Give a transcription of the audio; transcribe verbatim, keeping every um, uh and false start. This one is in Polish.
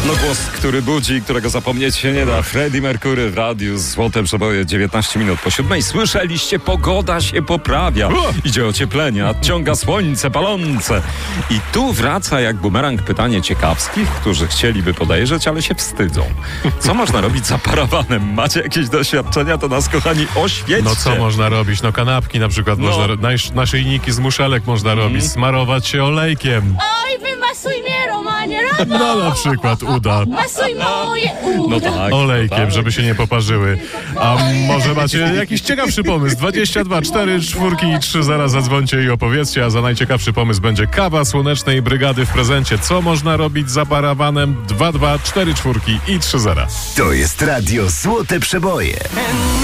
No głos, który budzi, którego zapomnieć się nie da. Freddie Mercury w radiu, Złote Przeboje, dziewiętnaście minut po siódmej. Słyszeliście, pogoda się poprawia. Idzie ocieplenie, nadciąga słońce palące. I tu wraca jak bumerang pytanie ciekawskich, którzy chcieliby podejrzeć, ale się wstydzą. Co można robić za parawanem? Macie jakieś doświadczenia? To nas, kochani, oświećcie. No co można robić? No kanapki na przykład No. można, nasz, naszyjniki z muszelek można Mhm. robić, smarować się olejkiem. Oj, wymasuj mnie, Romanie, Romo! No na przykład uda. Masuj moje uda! No tak. Olejkiem, no tak. żeby się nie poparzyły. A może macie jakiś ciekawszy pomysł? dwadzieścia dwa, cztery, czwórki i trzy zera zadzwońcie i opowiedzcie, a za najciekawszy pomysł będzie kawa Słonecznej Brygady w prezencie. Co można robić za parawanem? dwa dwa, cztery czwórki i trzy zera. To jest radio Złote Przeboje.